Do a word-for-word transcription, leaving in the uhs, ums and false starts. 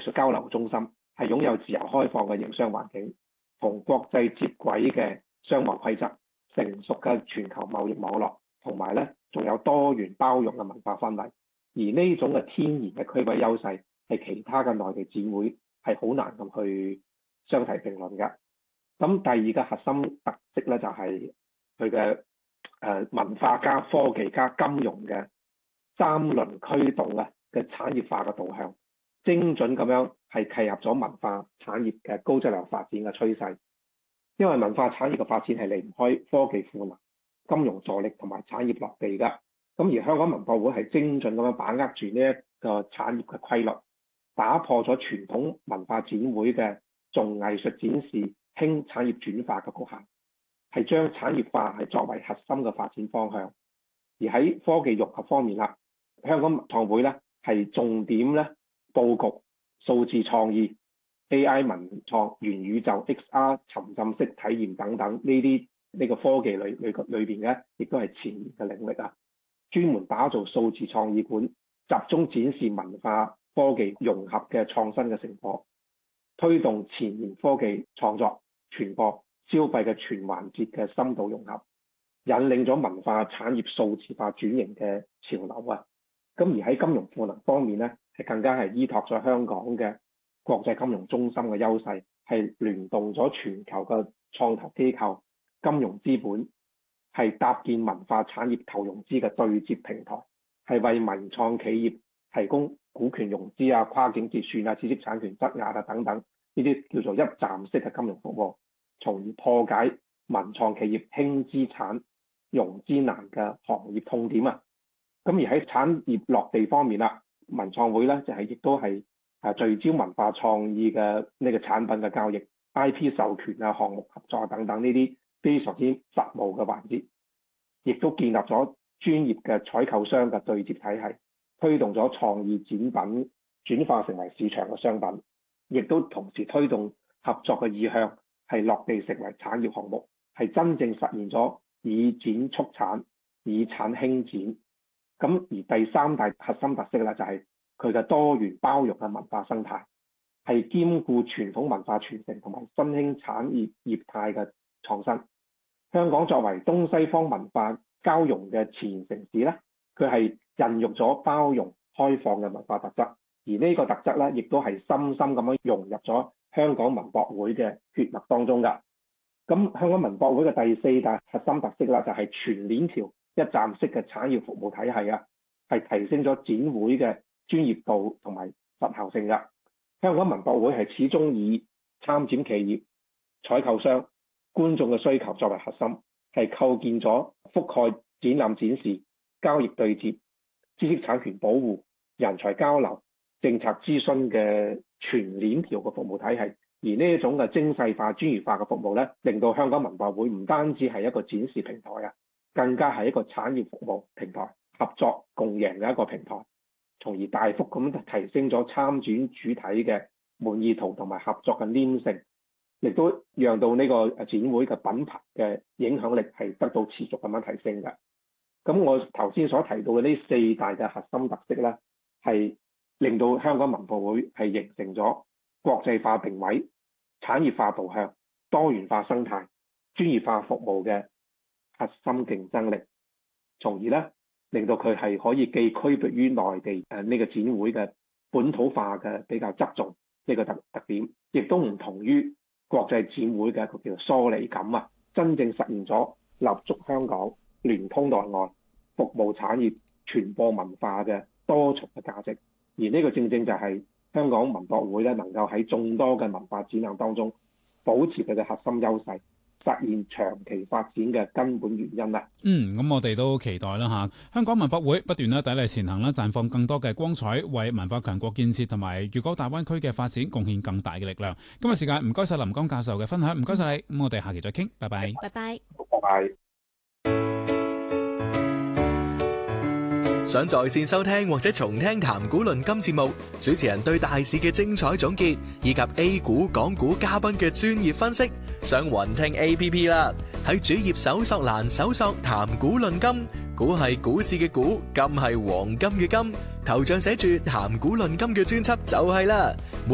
術交流中心，係擁有自由開放嘅營商環境，同國際接軌嘅商貿規則，成熟嘅全球貿易網絡，同埋咧仲有多元包容嘅文化氛圍。而呢種嘅天然嘅區位優勢，係其他嘅內地展會係好難咁去相提並論嘅。咁第二個核心特色咧就係佢嘅誒文化加科技加金融嘅三輪驅動啊嘅產業化嘅導向，精準咁樣係契合咗文化產業嘅高質量發展嘅趨勢。因為文化產業嘅發展係離唔開科技賦能、金融助力同埋產業落地㗎。咁而香港文博會係精準咁樣把握住呢一個產業嘅規律，打破咗傳統文化展會嘅重藝術展示輕產業轉化嘅局限，係將產業化係作為核心嘅發展方向。而喺科技融合方面啦，香港文創會咧係重點咧佈局數字創意、A I 文創、元宇宙、X R 沉浸式體驗等等呢啲呢個科技裏裏裏邊咧，亦都係前沿嘅領域啊！專門打造數字創意館，集中展示文化科技融合嘅創新嘅成果，推動前沿科技創作、傳播、消費嘅全環節嘅深度融合，引領咗文化產業數字化轉型嘅潮流啊！咁而喺金融賦能方面咧，係更加係依託咗香港嘅國際金融中心嘅優勢，係聯動咗全球嘅創投機構、金融資本，係搭建文化產業投融資嘅對接平台，係為文創企業提供股權融資啊、跨境結算啊、知識產權質押啊等等呢啲叫做一站式嘅金融服務，從而破解文創企業輕資產融資難嘅行業痛點啊！咁而喺產業落地方面啦，文創會咧就係亦都係啊聚焦文化創意嘅呢個產品嘅交易、I P 授權啊、項目合作等等呢啲非常之實務嘅環節，亦都建立咗專業嘅採購商嘅對接體系，推動咗創意展品轉化成為市場嘅商品，亦都同時推動合作嘅意向係落地成為產業項目，係真正實現咗以展促產、以產興展。咁而第三大核心特色咧就係佢嘅多元包容嘅文化生態，係兼顧傳統文化傳承同埋新興產業業態嘅創新。香港作為東西方文化交融嘅前沿城市咧，佢係孕育咗包容開放嘅文化特質，而呢個特質咧，亦都係深深咁樣融入咗香港文博會嘅血脈當中㗎。咁香港文博會嘅第四大核心特色啦，就係全鏈條一站式嘅產業服務體系啊，係提升咗展會嘅專業度同埋實效性㗎。香港文博會係始終以參展企業、採購商、觀眾嘅需求作為核心，係構建咗覆蓋展覽展示、交易對接、知識產權保護、人才交流、政策諮詢嘅全鏈條嘅服務體系。而呢一種嘅精細化、專業化嘅服務咧，令到香港文博會唔單止係一個展示平台啊，更加係一個產業服務平台、合作共贏嘅一個平台，從而大幅咁提升咗參展主體嘅滿意度同埋合作嘅黏性，亦都讓到呢個展會嘅品牌嘅影響力係得到持續咁樣提升嘅。咁我頭先所提到嘅呢四大嘅核心特色咧，係令到香港文博會係形成咗國際化定位、產業化導向、多元化生態、專業化服務嘅核心競爭力，從而咧令到佢係可以既區別於內地誒呢個展會嘅本土化嘅比較側重呢個特特點，亦都唔同於國際展會嘅一個叫做疏離感啊，真正實現咗立足香港、聯通內外、服務產業、傳播文化嘅多重嘅價值。而呢個正正就係香港文博會咧，能夠喺眾多嘅文化展覽當中保持佢嘅核心優勢，實現長期發展嘅根本原因啦。 嗯，咁我哋都期待啦嚇，香港文博會不斷咧砥礪前行啦，綻放更多嘅光彩，為文化強國建設同埋粵港大灣區嘅發展貢獻更大嘅力量。今日時間唔該晒林江教授嘅分享，唔該晒你。咁我哋下期再傾，拜拜。 拜拜。 拜拜。 想在線收聽或者重聽談股論金節目，主持人對大市嘅精彩總結，以及 A 股、港股嘉賓嘅專業分析，上雲聽 A P P 啦。喺主頁搜索欄搜索談股論金，股係股市嘅股，金係黃金嘅金，頭像寫住談股論金嘅專輯就係啦。